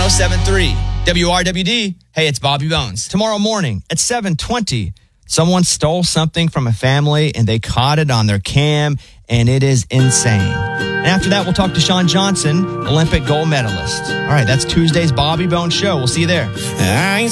107.3 WRWD. Hey, it's Bobby Bones. Tomorrow morning at 7:20, someone stole something from a family and they caught it on their cam, and it is insane. And after that, we'll talk to Sean Johnson, Olympic gold medalist. All right, that's Tuesday's Bobby Bones Show. We'll see you there.